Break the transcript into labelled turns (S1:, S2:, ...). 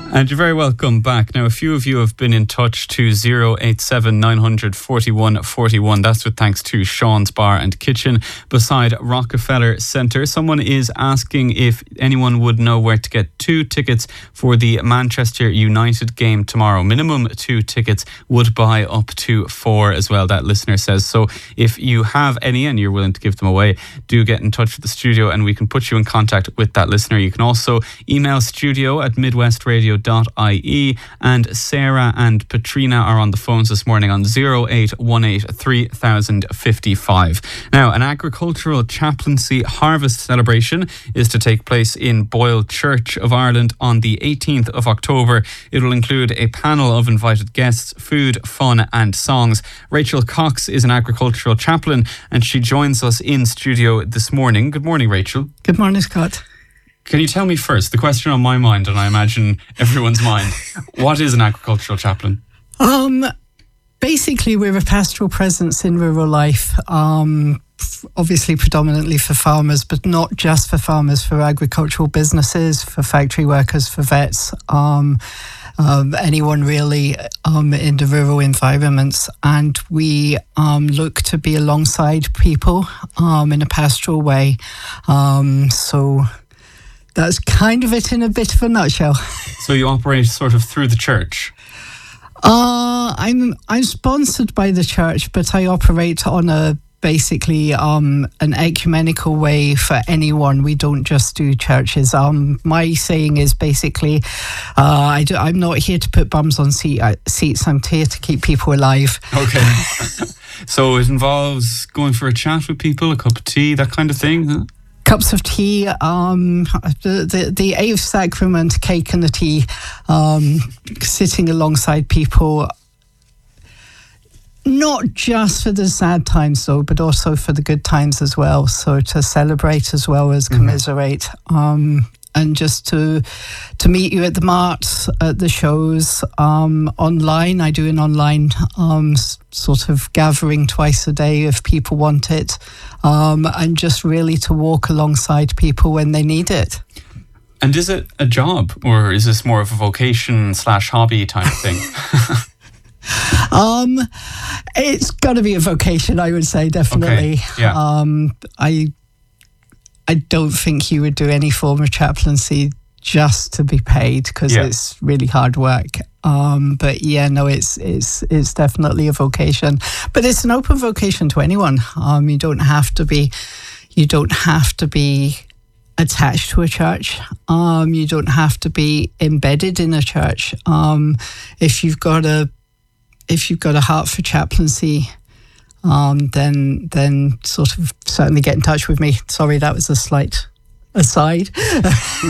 S1: And you're very welcome back. Now, a few of you have been in touch to 087 900 41 41. That's with thanks to Sean's Bar and Kitchen beside Rockefeller Centre. Someone is asking if anyone would know where to get 2 tickets for the Manchester United game tomorrow. Minimum 2 tickets, would buy up to 4 as well, that listener says. So if you have any and you're willing to give them away, do get in touch with the studio and we can put you in contact with that listener. You can also email studio@midwestradio.ie, and Sarah and Patrina are on the phones this morning on 0818 3055. Now, an agricultural chaplaincy harvest celebration is to take place in Boyle Church of Ireland on the 18th of October. It will include a panel of invited guests, food, fun and songs. Rachel Cox is an agricultural chaplain and she joins us in studio this morning. Good morning, Rachel.
S2: Good morning, Scott.
S1: Can you tell me first, the question on my mind, and I imagine everyone's mind, what is an agricultural chaplain?
S2: Basically, we're a pastoral presence in rural life, obviously predominantly for farmers, but not just for farmers, for agricultural businesses, for factory workers, for vets, anyone really in the rural environments. And we look to be alongside people in a pastoral way. So that's kind of it in a bit of a nutshell. So
S1: you operate sort of through the church?
S2: I'm sponsored by the church, but I operate on an ecumenical way for anyone. We don't just do churches. My saying is basically, I'm not here to put bums on seats. I'm here to keep people alive.
S1: Okay. So it involves going for a chat with people, a cup of tea, that kind of thing, huh?
S2: Cups of tea, the eighth sacrament, cake and the tea, sitting alongside people, not just for the sad times though, but also for the good times as well. So to celebrate as well as commiserate, and just to meet you at the marts, at the shows, online. I do an online sort of gathering twice a day if people want it, and just really to walk alongside people when they need it.
S1: And is it a job, or is this more of a vocation / hobby type of thing?
S2: It's got to be a vocation, I would say, definitely.
S1: Okay. Yeah.
S2: I don't think you would do any form of chaplaincy just to be paid, because it's really hard work. But yeah, no, it's definitely a vocation. But it's an open vocation to anyone. You don't have to be attached to a church. You don't have to be embedded in a church. If you've got a heart for chaplaincy, then sort of certainly get in touch with me. Sorry, that was a slight aside.